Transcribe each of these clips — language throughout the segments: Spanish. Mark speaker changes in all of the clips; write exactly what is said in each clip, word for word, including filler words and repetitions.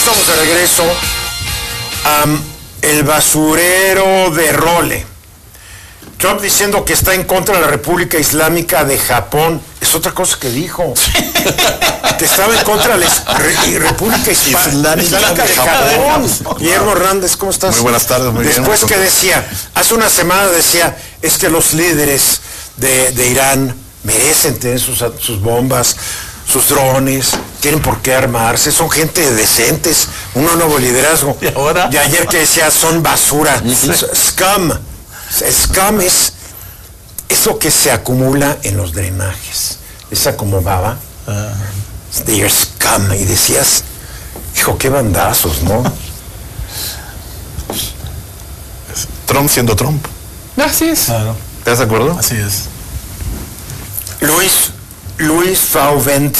Speaker 1: estamos de regreso. Um, el basurero de Role. Trump diciendo que está en contra de la República Islámica de Japón. Es otra cosa que dijo. Que estaba en contra de la Re República Islámica de Japón. Guillermo Hernández, ¿cómo estás?
Speaker 2: Muy buenas tardes, muy bien.
Speaker 1: Después que decía, hace una semana decía, es que los líderes de, de Irán merecen tener sus, sus bombas, sus drones, tienen por qué armarse, son gente decentes, un nuevo liderazgo.
Speaker 2: ¿Y ahora?
Speaker 1: Y ayer que decía, son basura, scum. Scum es, es lo que se acumula en los drenajes. Esa como baba. Uh, they are scum. Y decías, hijo, qué bandazos, ¿no?
Speaker 2: Trump siendo Trump.
Speaker 3: Así es.
Speaker 2: Claro. ¿Estás de acuerdo?
Speaker 3: Así es.
Speaker 1: Luis, Luis Fauvent,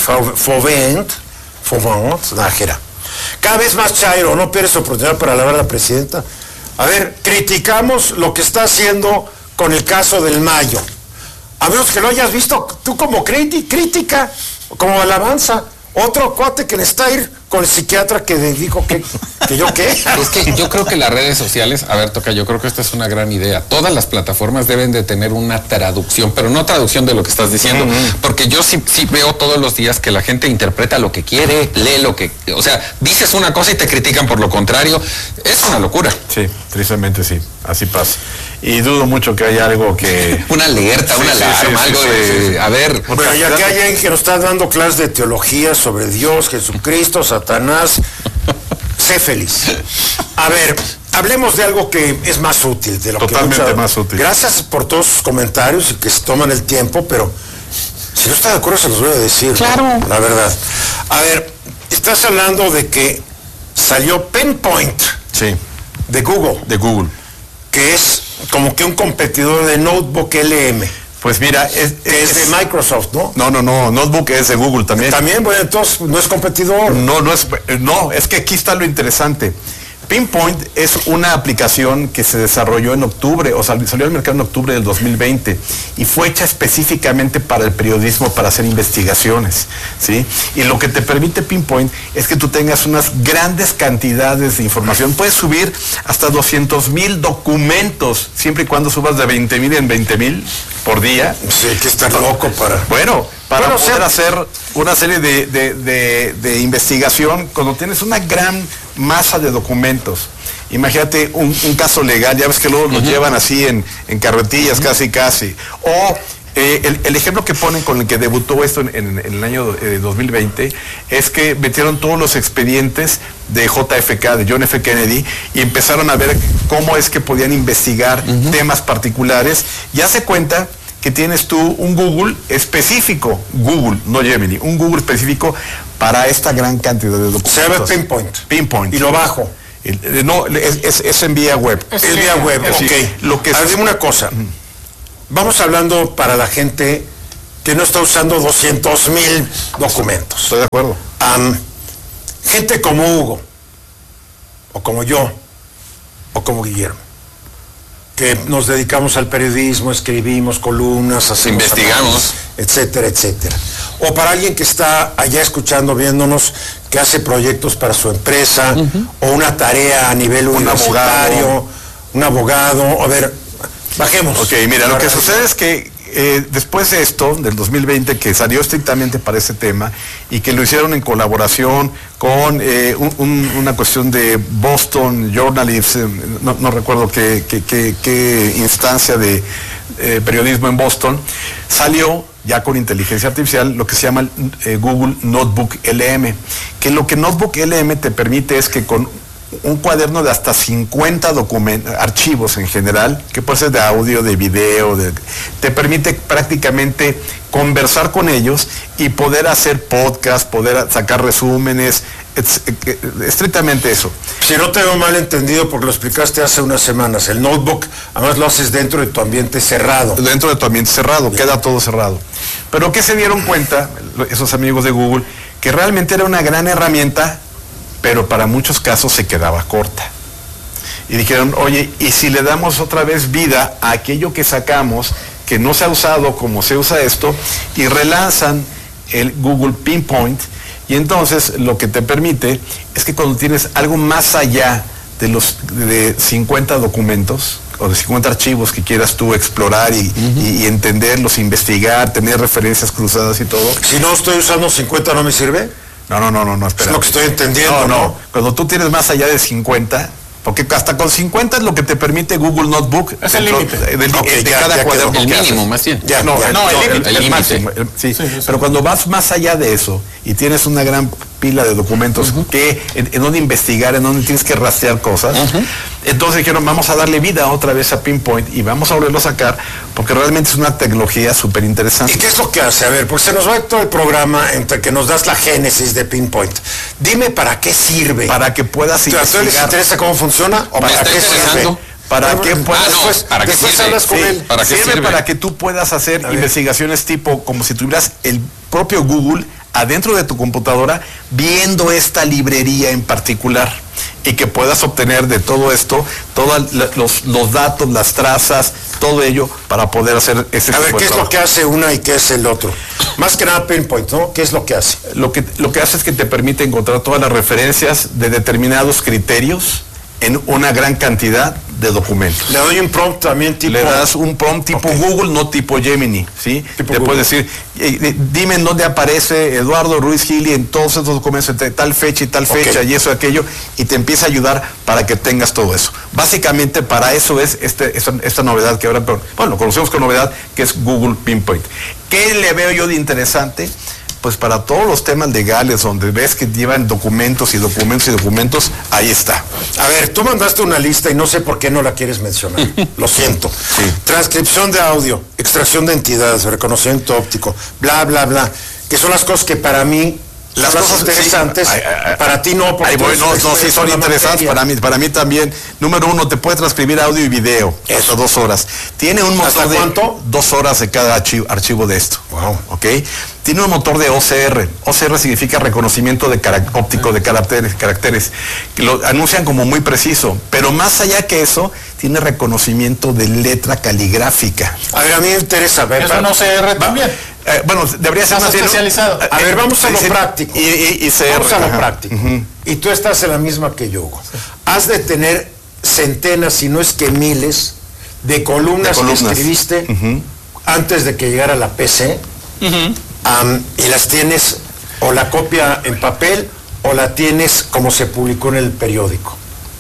Speaker 1: Fauvent, Fauvent, Nájera. Cada vez más chairo, no pierdes oportunidad para alabar a la presidenta. A ver, criticamos lo que está haciendo con el caso del Mayo. A menos que lo hayas visto tú como crítica, como alabanza. Otro cuate que le está ir con el psiquiatra que dijo que, que yo qué.
Speaker 3: Es que yo creo que las redes sociales, a ver, Toca, yo creo que esta es una gran idea. Todas las plataformas deben de tener una traducción, pero no traducción de lo que estás diciendo, uh-huh. Porque yo sí, sí veo todos los días que la gente interpreta lo que quiere, lee lo que... O sea, dices una cosa y te critican por lo contrario. Es una locura.
Speaker 2: Sí, tristemente sí, así pasa. Y dudo mucho que haya algo que...
Speaker 3: una alerta, sí, una sí, alarma, sí, algo sí, de... Sí, sí. A ver...
Speaker 1: Bueno, ya que hay alguien que nos está dando clases de teología sobre Dios, Jesucristo, Satanás, sé feliz. A ver, hablemos de algo que es más útil. De lo
Speaker 2: Totalmente
Speaker 1: que mucha...
Speaker 2: más útil.
Speaker 1: Gracias por todos sus comentarios y que se toman el tiempo, pero si no está de acuerdo se los voy a decir.
Speaker 3: Claro.
Speaker 1: ¿No? La verdad. A ver, estás hablando de que salió Pinpoint.
Speaker 2: Sí.
Speaker 1: De Google.
Speaker 2: De Google.
Speaker 1: Que es como que un competidor de Notebook L M.
Speaker 2: Pues mira, es,
Speaker 1: es, es de Microsoft, ¿no?
Speaker 2: No, no, no, Notebook es de Google también.
Speaker 1: También, bueno, entonces no es competidor.
Speaker 2: No, no es, no, es que aquí está lo interesante. Pinpoint es una aplicación que se desarrolló en octubre, o sea, salió al mercado en octubre del dos mil veinte y fue hecha específicamente para el periodismo, para hacer investigaciones, ¿sí? Y lo que te permite Pinpoint es que tú tengas unas grandes cantidades de información. Puedes subir hasta doscientos mil documentos, siempre y cuando subas de veinte mil en veinte mil por día.
Speaker 1: Sí, hay que estar loco para...
Speaker 2: Bueno, para
Speaker 1: bueno,
Speaker 2: poder
Speaker 1: ser...
Speaker 2: hacer una serie de, de, de, de investigación cuando tienes una gran masa de documentos. Imagínate un, un caso legal, ya ves que luego los uh-huh. llevan así en, en carretillas, uh-huh. casi casi. O eh, el, el ejemplo que ponen con el que debutó esto en, en, en el año eh, dos mil veinte es que metieron todos los expedientes de J F K, de John F. Kennedy, y empezaron a ver cómo es que podían investigar uh-huh. temas particulares. Ya se cuenta que tienes tú un Google específico, Google, no Gemini, un Google específico para esta gran cantidad de documentos.
Speaker 1: Se llama Pinpoint.
Speaker 2: Pinpoint.
Speaker 1: Y lo bajo.
Speaker 2: El, no, es, es, es en vía web.
Speaker 1: Es en vía web,
Speaker 2: es,
Speaker 1: ok.
Speaker 2: Sí. Lo que
Speaker 1: a ver, dime una cosa. Vamos hablando para la gente que no está usando doscientos mil documentos.
Speaker 2: Estoy de acuerdo.
Speaker 1: Um, gente como Hugo, o como yo, o como Guillermo, que nos dedicamos al periodismo, escribimos columnas, hacemos
Speaker 3: investigamos,
Speaker 1: análisis, etcétera, etcétera. O para alguien que está allá escuchando, viéndonos, que hace proyectos para su empresa, uh-huh. o una tarea a nivel un universitario, abogado. un abogado. A ver, bajemos.
Speaker 2: Ok, mira, lo que sucede es que eh, después de esto, del dos mil veinte, que salió estrictamente para ese tema, y que lo hicieron en colaboración con eh, un, un, una cuestión de Boston Journalists, eh, no, no recuerdo qué, qué, qué, qué instancia de eh, periodismo en Boston, salió ya con inteligencia artificial lo que se llama eh, Google Notebook L M, que lo que Notebook L M te permite es que con un cuaderno de hasta cincuenta documentos, archivos en general, que puede ser de audio, de video, de, te permite prácticamente conversar con ellos y poder hacer podcast, poder sacar resúmenes, estrictamente eso.
Speaker 1: Si no te veo mal entendido, porque lo explicaste hace unas semanas, el notebook, además lo haces dentro de tu ambiente cerrado.
Speaker 2: Dentro de tu ambiente cerrado, bien. Queda todo cerrado. Pero que se dieron cuenta, esos amigos de Google, que realmente era una gran herramienta, pero para muchos casos se quedaba corta. Y dijeron, oye, ¿y si le damos otra vez vida a aquello que sacamos, que no se ha usado como se usa esto, y relanzan el Google Pinpoint? Y entonces lo que te permite es que cuando tienes algo más allá de los de cincuenta documentos o de cincuenta archivos que quieras tú explorar y, uh-huh. y, y entenderlos, investigar, tener referencias cruzadas y todo.
Speaker 1: Si no estoy usando cincuenta, ¿no me sirve?
Speaker 2: No, no, no, no, no, espera.
Speaker 1: Es lo que estoy entendiendo,
Speaker 2: no, no,
Speaker 1: ¿no?
Speaker 2: Cuando tú tienes más allá de cincuenta, porque hasta con cincuenta es lo que te permite Google Notebook.
Speaker 4: Es el límite.
Speaker 2: De, de,
Speaker 1: okay,
Speaker 2: de
Speaker 1: ya,
Speaker 2: cada
Speaker 3: ya
Speaker 2: cuaderno.
Speaker 3: El mínimo,
Speaker 2: haces.
Speaker 3: más bien.
Speaker 2: Ya, no,
Speaker 1: ya,
Speaker 2: no,
Speaker 1: no,
Speaker 2: el,
Speaker 1: el,
Speaker 2: el, el, el máximo. El, sí. Sí, sí, sí. Pero cuando vas más allá de eso y tienes una gran pila de documentos uh-huh. que en, en donde investigar, en donde tienes que rastrear cosas, uh-huh. entonces dijeron, vamos a darle vida otra vez a Pinpoint y vamos a volverlo a sacar porque realmente es una tecnología súper interesante.
Speaker 1: ¿Y qué es lo que hace? A ver, pues se nos va todo el programa entre que nos das la génesis de Pinpoint. Dime para qué sirve.
Speaker 2: Para que puedas
Speaker 1: investigar. ¿A ustedes les interesa cómo funciona? ¿O para qué sirve?
Speaker 2: Para que puedas,
Speaker 3: ah, no,
Speaker 2: después,
Speaker 3: para que
Speaker 2: después
Speaker 3: sirve,
Speaker 2: hablas con
Speaker 3: sí,
Speaker 2: él.
Speaker 3: Para que
Speaker 2: sirve,
Speaker 3: sirve
Speaker 2: para que tú puedas hacer investigaciones tipo como si tuvieras el propio Google adentro de tu computadora viendo esta librería en particular y que puedas obtener de todo esto todos los, los datos, las trazas, todo ello para poder hacer ese
Speaker 1: A ver,
Speaker 2: tipo
Speaker 1: ¿qué
Speaker 2: de
Speaker 1: es lo que hace una y qué es el otro? Más que nada Pinpoint, ¿no? ¿Qué es lo que hace?
Speaker 2: Lo que, lo que hace es que te permite encontrar todas las referencias de determinados criterios en una gran cantidad de documentos.
Speaker 1: Le doy un prompt también tipo...
Speaker 2: Le das un prompt tipo okay. Google, no tipo Gemini, ¿sí? Tipo Te Google. Puedes decir, eh, dime en dónde aparece Eduardo Ruiz Gili en todos esos documentos, entre tal fecha y tal okay. fecha y eso y aquello, y te empieza a ayudar para que tengas todo eso. Básicamente para eso es este, esta, esta novedad que ahora, bueno, lo conocemos con novedad, que es Google Pinpoint. ¿Qué le veo yo de interesante? Pues para todos los temas legales donde ves que llevan documentos y documentos y documentos, ahí está.
Speaker 1: A ver, tú mandaste una lista y no sé por qué no la quieres mencionar. Lo siento.
Speaker 2: Sí.
Speaker 1: Transcripción de audio, extracción de entidades, reconocimiento óptico, bla, bla, bla. Que son las cosas que para mí... Las cosas interesantes, sí. ay, ay, para ti no, porque
Speaker 2: ay, bueno, no, no, sí son interesantes para mí, para mí también. Número uno, te puede transcribir audio y video, eso. Hasta dos horas. Tiene un motor de
Speaker 1: cuánto?
Speaker 2: dos horas de cada archivo, archivo de esto.
Speaker 1: Wow.
Speaker 2: ¿Ok? Tiene un motor de O C R. O C R significa reconocimiento de óptico de caracteres, caracteres, que lo anuncian como muy preciso, pero más allá que eso, tiene reconocimiento de letra caligráfica.
Speaker 1: A ver, a mí me interesa ver.
Speaker 4: Es un O C R también.
Speaker 2: Eh, bueno, debería ser más
Speaker 4: especializado.
Speaker 1: A ver, vamos a lo práctico.
Speaker 2: Y, y, y C R,
Speaker 1: vamos a lo
Speaker 2: ajá.
Speaker 1: práctico.
Speaker 2: Uh-huh.
Speaker 1: Y tú estás en la misma que yo. Sí. Has de tener centenas, si no es que miles, de columnas, de columnas. que escribiste uh-huh. antes de que llegara la P C. Uh-huh. Um, y las tienes o la copia en papel o la tienes como se publicó en el periódico.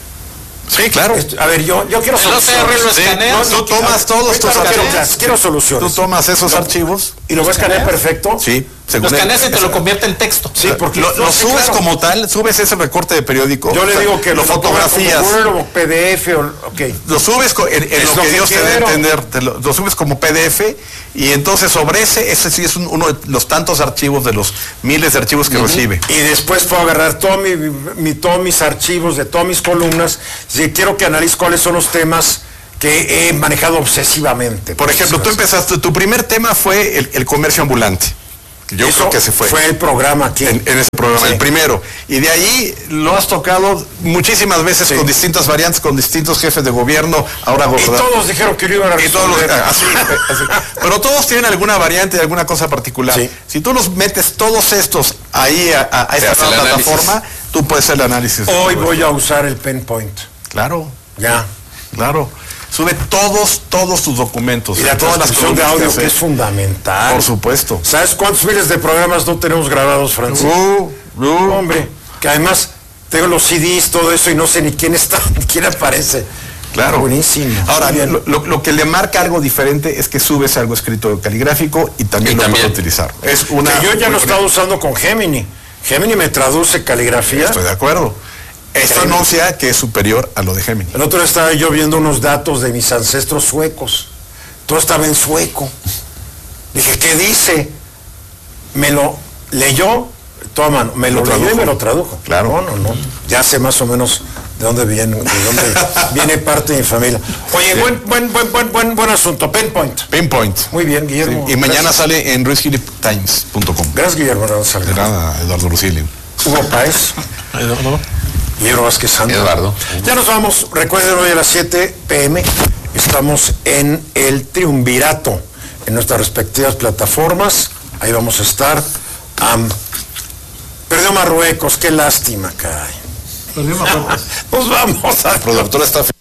Speaker 2: Sí, claro.
Speaker 1: A ver, yo, yo quiero
Speaker 4: soluciones.
Speaker 2: Sí, no, tú tomas todos tus
Speaker 1: archivos. Quiero soluciones.
Speaker 2: Tú tomas esos
Speaker 1: lo,
Speaker 2: archivos.
Speaker 1: ¿Y lo vas a escanear perfecto?
Speaker 2: Sí.
Speaker 4: Lo escaneas y te lo convierte en texto.
Speaker 2: Sí, porque lo, lo subes claro. como tal, subes ese recorte de periódico.
Speaker 1: Yo le digo que
Speaker 2: lo fotografías.
Speaker 1: Word o P D F o okay.
Speaker 2: Lo subes en, en lo, lo que, que Dios te dé a entender. Te lo, lo subes como P D F y entonces sobre ese, ese sí es un, uno de los tantos archivos de los miles de archivos que uh-huh. recibe.
Speaker 1: Y después puedo agarrar todo mi, mi, todos mis archivos de todas mis columnas. Si quiero que analice cuáles son los temas que he manejado obsesivamente.
Speaker 2: Por ejemplo, tú empezaste, tu primer tema fue el, el comercio ambulante. Yo
Speaker 1: Eso
Speaker 2: creo que se fue.
Speaker 1: Fue el programa aquí.
Speaker 2: En, en ese programa, sí. el primero. Y de ahí lo has tocado muchísimas veces sí. con distintas variantes, con distintos jefes de gobierno, ahora gobernador.
Speaker 1: Y todos dijeron que lo iban a resolver.
Speaker 2: Y todos, así, así. Pero todos tienen alguna variante, alguna cosa particular. Sí. Si tú los metes todos estos ahí a, a, a esta plataforma, análisis. Tú puedes hacer el análisis.
Speaker 1: Hoy voy a usar el Pinpoint.
Speaker 2: Claro.
Speaker 1: Ya.
Speaker 2: Claro. Sube todos, todos tus documentos.
Speaker 1: Y la toda la transcripción de audio que, que es fundamental.
Speaker 2: Por supuesto.
Speaker 1: ¿Sabes cuántos miles de programas no tenemos grabados, Francisco?
Speaker 2: Uh, uh.
Speaker 1: Hombre, que además tengo los C Ds, todo eso, y no sé ni quién está, ni quién aparece.
Speaker 2: Claro.
Speaker 1: Buenísimo.
Speaker 2: Ahora, lo, lo, lo que le marca algo diferente es que subes algo escrito caligráfico y también y lo también. puedes utilizar. Es una,
Speaker 1: que yo ya lo he estado usando con Gemini. Gemini me traduce caligrafía.
Speaker 2: Estoy de acuerdo. Esto anuncia que es superior a lo de Gemini.
Speaker 1: El otro día estaba yo viendo unos datos de mis ancestros suecos. Todo estaba en sueco. Dije, ¿qué dice? Me lo leyó, toda mano, me lo, lo leyó y me lo tradujo.
Speaker 2: Claro.
Speaker 1: No, no, no. Ya sé más o menos de dónde viene, de dónde viene parte de mi familia. Oye, sí. buen, buen, buen, buen, buen, buen asunto. Pinpoint.
Speaker 2: Pinpoint.
Speaker 1: Muy bien, Guillermo.
Speaker 2: Sí. Y mañana gracias. sale en ruiz gili times punto com.
Speaker 1: Gracias, Guillermo.
Speaker 2: De nada, Eduardo Ruiz Gili.
Speaker 1: Hugo Páez. Eduardo. Guillermo Vázquez Santos.
Speaker 3: Eduardo.
Speaker 1: Ya nos vamos. Recuerden, hoy a las siete pe eme estamos en el Triunvirato, en nuestras respectivas plataformas. Ahí vamos a estar. Um, Perdió Marruecos, qué lástima, caray.
Speaker 5: Perdió Marruecos.
Speaker 1: Pues vamos a...
Speaker 2: El productor está